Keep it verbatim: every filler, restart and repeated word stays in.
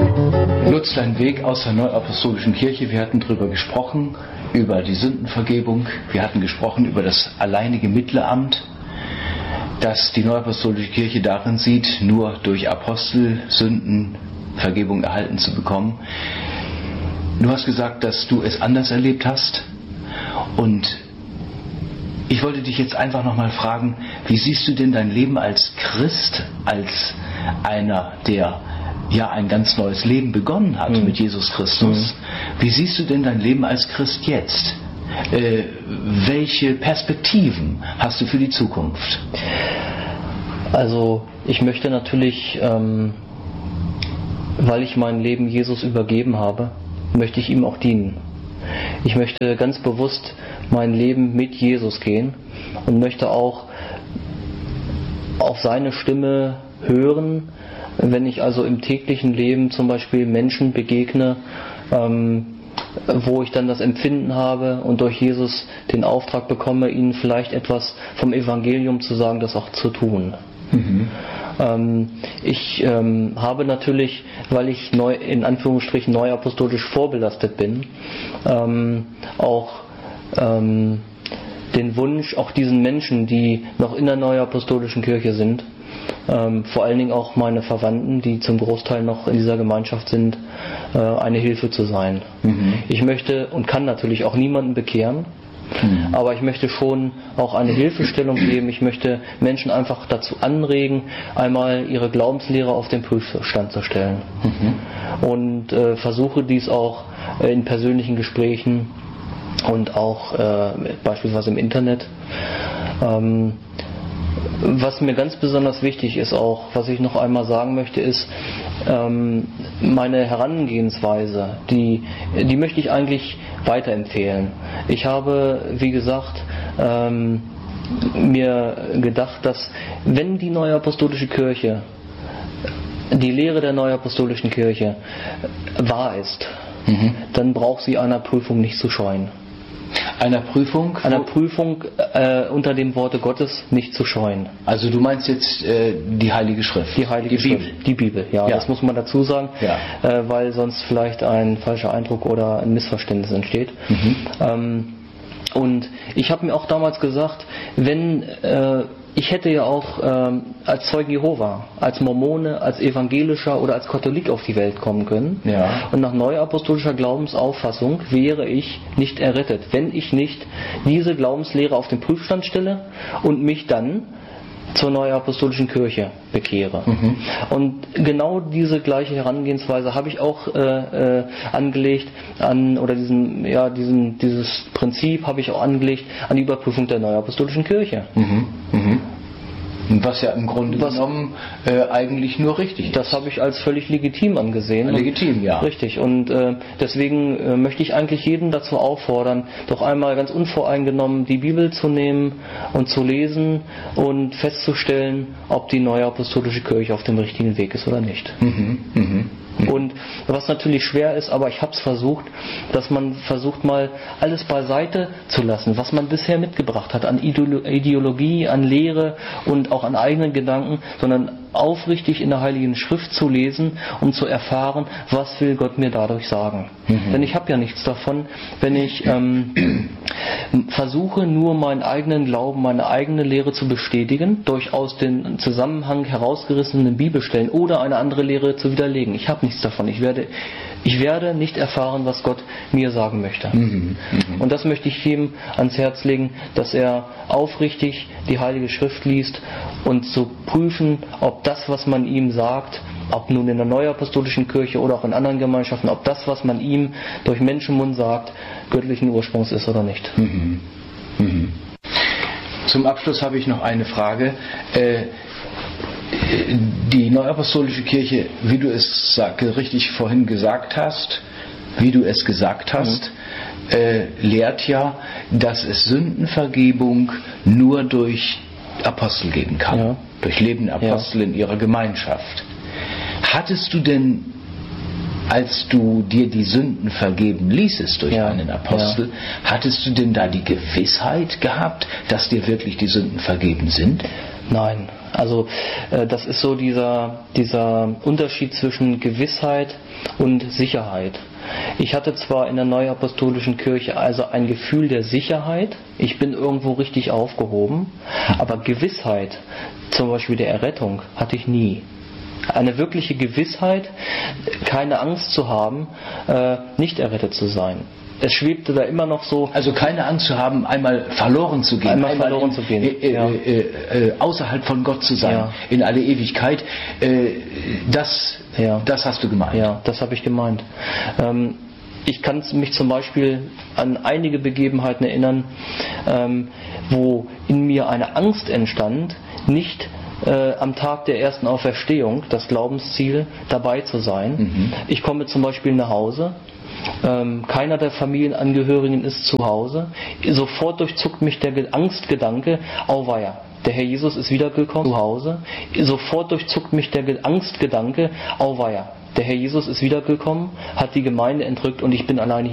Lutz, dein Weg aus der Neuapostolischen Kirche, wir hatten darüber gesprochen, über die Sündenvergebung, wir hatten gesprochen über das alleinige Mittelamt, das die Neuapostolische Kirche darin sieht, nur durch Apostel Sündenvergebung erhalten zu bekommen. Du hast gesagt, dass du es anders erlebt hast, und ich wollte dich jetzt einfach nochmal fragen, wie siehst du denn dein Leben als Christ, als einer, der ja ein ganz neues Leben begonnen hat mhm. mit Jesus Christus? Mhm. Wie siehst du denn dein Leben als Christ jetzt? Äh, welche Perspektiven hast du für die Zukunft? Also ich möchte natürlich, ähm, weil ich mein Leben Jesus übergeben habe, möchte ich ihm auch dienen. Ich möchte ganz bewusst mein Leben mit Jesus gehen und möchte auch auf seine Stimme hören, wenn ich also im täglichen Leben zum Beispiel Menschen begegne, ähm, wo ich dann das Empfinden habe und durch Jesus den Auftrag bekomme, ihnen vielleicht etwas vom Evangelium zu sagen, das auch zu tun. Mhm. Ähm, ich ähm, habe natürlich, weil ich neu, in Anführungsstrichen neuapostolisch vorbelastet bin, ähm, auch ähm, den Wunsch, auch diesen Menschen, die noch in der neuapostolischen Kirche sind, ähm, vor allen Dingen auch meine Verwandten, die zum Großteil noch in dieser Gemeinschaft sind, äh, eine Hilfe zu sein. Mhm. Ich möchte und kann natürlich auch niemanden bekehren, mhm. aber ich möchte schon auch eine Hilfestellung geben. Ich möchte Menschen einfach dazu anregen, einmal ihre Glaubenslehre auf den Prüfstand zu stellen. Mhm. Und äh, versuche dies auch äh, in persönlichen Gesprächen und auch äh, beispielsweise im Internet. Ähm, was mir ganz besonders wichtig ist auch, was ich noch einmal sagen möchte, ist, ähm, meine Herangehensweise, die, die möchte ich eigentlich weiterempfehlen. Ich habe, wie gesagt, ähm, mir gedacht, dass wenn die Neuapostolische Kirche, die Lehre der Neuapostolischen Kirche wahr ist, mhm. dann braucht sie einer Prüfung nicht zu scheuen. Einer Prüfung? Einer Prüfung äh, unter dem Worte Gottes nicht zu scheuen. Also du meinst jetzt äh, die Heilige Schrift? Die Heilige die Schrift. Bibel. Die Bibel, ja, ja. Das muss man dazu sagen, ja. äh, weil sonst vielleicht ein falscher Eindruck oder ein Missverständnis entsteht. Mhm. Ähm, und ich habe mir auch damals gesagt, wenn äh, ich hätte ja auch ähm, als Zeuge Jehova, als Mormone, als Evangelischer oder als Katholik auf die Welt kommen können. Ja. Und nach neuapostolischer Glaubensauffassung wäre ich nicht errettet, wenn ich nicht diese Glaubenslehre auf den Prüfstand stelle und mich dann zur Neuapostolischen Kirche bekehre. Mhm. Und genau diese gleiche Herangehensweise habe ich auch äh, äh, angelegt an, oder diesen, ja, diesen, dieses Prinzip habe ich auch angelegt an die Überprüfung der Neuapostolischen Kirche. Mhm. Mhm. Was ja im Grunde Was, genommen äh, eigentlich nur richtig ist. Das habe ich als völlig legitim angesehen. Legitim, ja. Richtig. Und äh, deswegen äh, möchte ich eigentlich jeden dazu auffordern, doch einmal ganz unvoreingenommen die Bibel zu nehmen und zu lesen und festzustellen, ob die Neuapostolische Kirche auf dem richtigen Weg ist oder nicht. Mhm, mhm. Und was natürlich schwer ist, aber ich habe es versucht, dass man versucht mal alles beiseite zu lassen, was man bisher mitgebracht hat an Ideologie, an Lehre und auch an eigenen Gedanken, sondern aufrichtig in der Heiligen Schrift zu lesen, um zu erfahren, was will Gott mir dadurch sagen. Mhm. Denn ich habe ja nichts davon, wenn ich ähm, versuche, nur meinen eigenen Glauben, meine eigene Lehre zu bestätigen, durch aus dem Zusammenhang herausgerissenen Bibelstellen oder eine andere Lehre zu widerlegen. Ich habe nichts davon. Ich werde, ich werde nicht erfahren, was Gott mir sagen möchte. Mhm. Mhm. Und das möchte ich ihm ans Herz legen, dass er aufrichtig die Heilige Schrift liest und zu prüfen, ob das, was man ihm sagt, ob nun in der Neuapostolischen Kirche oder auch in anderen Gemeinschaften, ob das, was man ihm durch Menschenmund sagt, göttlichen Ursprungs ist oder nicht. Mhm. Mhm. Zum Abschluss habe ich noch eine Frage. Äh, die Neuapostolische Kirche, wie du es sag, richtig vorhin gesagt hast, wie du es gesagt hast, mhm. äh, lehrt ja, dass es Sündenvergebung nur durch Apostel geben kann, ja. durch lebende Apostel ja. in ihrer Gemeinschaft. Hattest du denn, als du dir die Sünden vergeben ließest durch ja. einen Apostel, ja. hattest du denn da die Gewissheit gehabt, dass dir wirklich die Sünden vergeben sind? Nein, also äh, das ist so dieser, dieser Unterschied zwischen Gewissheit und Sicherheit. Ich hatte zwar in der Neuapostolischen Kirche also ein Gefühl der Sicherheit, ich bin irgendwo richtig aufgehoben, aber Gewissheit, zum Beispiel der Errettung, hatte ich nie. Eine wirkliche Gewissheit, keine Angst zu haben, äh, nicht errettet zu sein. Es schwebte da immer noch so. Also keine Angst zu haben, einmal verloren zu gehen, einmal, einmal verloren in, zu gehen. Äh, ja. äh, äh, außerhalb von Gott zu sein, ja. in alle Ewigkeit. Äh, das, ja. das hast du gemeint. Ja, das habe ich gemeint. Ähm, ich kann mich zum Beispiel an einige Begebenheiten erinnern, ähm, wo in mir eine Angst entstand, nicht Äh, am Tag der ersten Auferstehung, das Glaubensziel, dabei zu sein. Mhm. Ich komme zum Beispiel nach Hause, ähm, keiner der Familienangehörigen ist zu Hause, sofort durchzuckt mich der Angstgedanke, auweia, der Herr Jesus ist wiedergekommen zu Hause, sofort durchzuckt mich der Angstgedanke, auweia, der Herr Jesus ist wiedergekommen, hat die Gemeinde entrückt und ich bin alleine